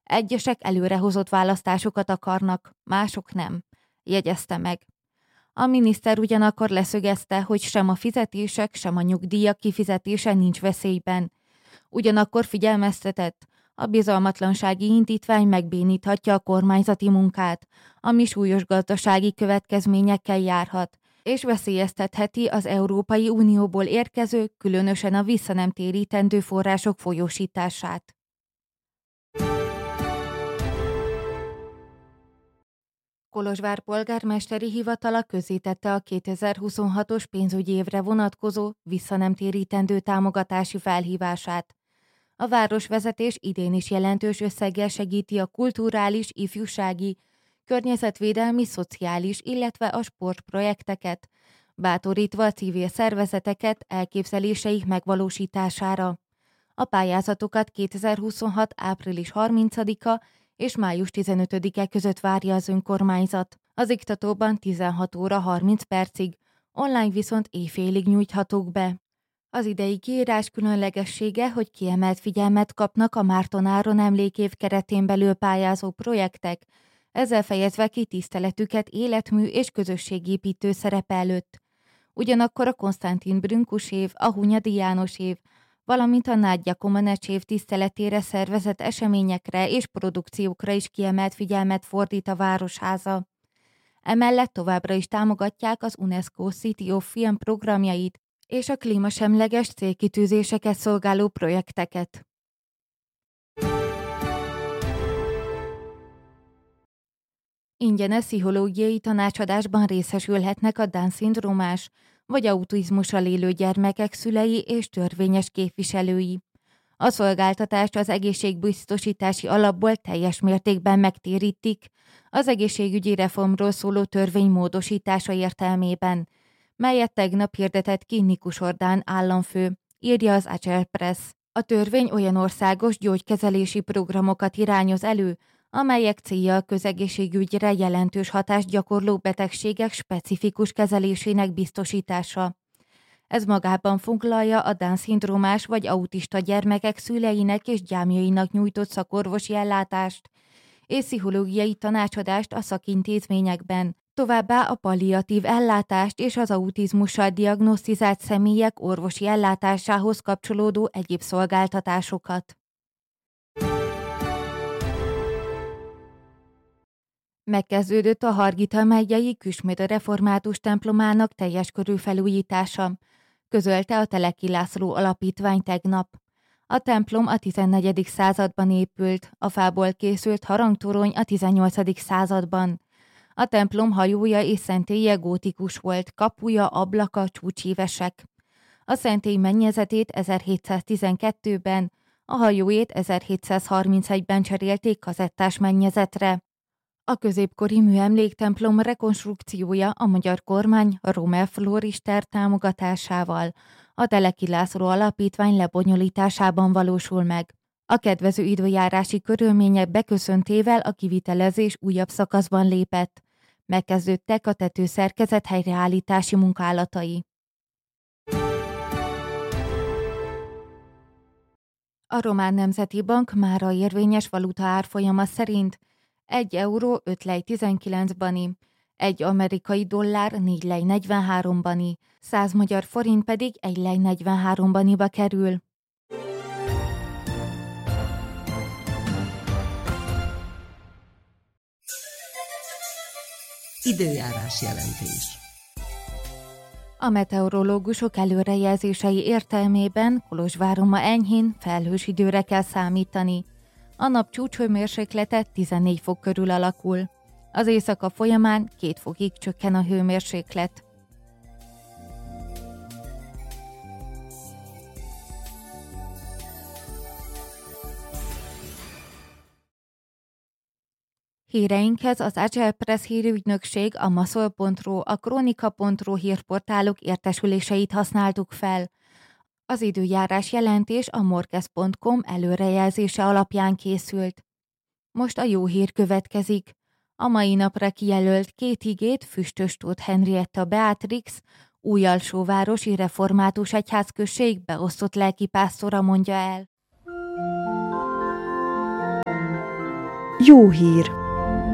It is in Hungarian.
Egyesek előrehozott választásokat akarnak, mások nem, jegyezte meg. A miniszter ugyanakkor leszögezte, hogy sem a fizetések, sem a nyugdíjak kifizetése nincs veszélyben. Ugyanakkor figyelmeztetett, a bizalmatlansági indítvány megbéníthatja a kormányzati munkát, ami súlyos gazdasági következményekkel járhat, és veszélyeztetheti az Európai Unióból érkező, különösen a visszanemtérítendő források folyósítását. Kolozsvár polgármesteri hivatala közzétette a 2026-os pénzügyi évre vonatkozó visszanemtérítendő támogatási felhívását. A városvezetés idén is jelentős összeggel segíti a kulturális, ifjúsági, környezetvédelmi, szociális, illetve a sportprojekteket, bátorítva a civil szervezeteket elképzeléseik megvalósítására. A pályázatokat 2026. április 30-a és május 15-e között várja az önkormányzat. Az iktatóban 16 óra 30 percig, online viszont éjfélig nyújthatók be. Az idei kiírás különlegessége, hogy kiemelt figyelmet kapnak a Márton Áron emlékév keretén belül pályázó projektek, ezzel fejezve ki tiszteletüket életmű és közösségépítő szerepe előtt. Ugyanakkor a Konstantin Brünkus év, a Hunyadi János év, valamint a Nádja Komanecz év tiszteletére szervezett eseményekre és produkciókra is kiemelt figyelmet fordít a Városháza. Emellett továbbra is támogatják az UNESCO City of Film programjait és a klímasemleges célkitűzéseket szolgáló projekteket. Ingyenes pszichológiai tanácsadásban részesülhetnek a Down-szindrómás vagy autizmussal élő gyermekek szülei és törvényes képviselői. A szolgáltatást az egészségbiztosítási alapból teljes mértékben megtérítik az egészségügyi reformról szóló törvény módosítása értelmében, melyet tegnap hirdetett ki Nikus Ordán államfő, írja az Agile Press. A törvény olyan országos gyógykezelési programokat irányoz elő, amelyek célja a közegészségügyre jelentős hatást gyakorló betegségek specifikus kezelésének biztosítása. Ez magában foglalja a Down-szindrómás vagy autista gyermekek szüleinek és gyámjainak nyújtott szakorvosi ellátást és pszichológiai tanácsadást a szakintézményekben, továbbá a palliatív ellátást és az autizmussal diagnosztizált személyek orvosi ellátásához kapcsolódó egyéb szolgáltatásokat. Megkezdődött a Hargita megyei Küsmöd református templomának teljes körű felújítása, közölte a Teleki László Alapítvány tegnap. A templom a 14. században épült, a fából készült harangtorony a 18. században. A templom hajója és szentélye gótikus volt, kapuja, ablaka csúcsívesek. A szentély mennyezetét 1712-ben, a hajóét 1731-ben cserélték kazettás mennyezetre. A középkori műemléktemplom rekonstrukciója a magyar kormány Rommel Florister támogatásával a Teleki László Alapítvány lebonyolításában valósul meg. A kedvező időjárási körülmények beköszöntével a kivitelezés újabb szakaszban lépett. Megkezdődtek a tetőszerkezet helyreállítási munkálatai. A Román Nemzeti Bank mára érvényes valuta árfolyama szerint 1 euró 5 lej 19 bani, 1 amerikai dollár 4 lej 43 bani, 100 magyar forint pedig 1 lej 43 baniba kerül. Időjárás jelentés. A meteorológusok előrejelzései értelmében Kolozsváron ma enyhén felhős időre kell számítani. A nap csúcshőmérséklete 14 fok körül alakul. Az éjszaka folyamán 2 fokig csökken a hőmérséklet. Híreinkhez az Agile Press hírügynökség, a Maszol.ro, a Kronika.ro hírportálok értesüléseit használtuk fel. Az időjárás jelentés a morkez.com előrejelzése alapján készült. Most a jó hír következik. A mai napra kijelölt 2 igét Füstös Tóth Henrietta Beatrix, Újalsóvárosi Református Egyházközség beosztott lelkipásztora mondja el. Jó hír!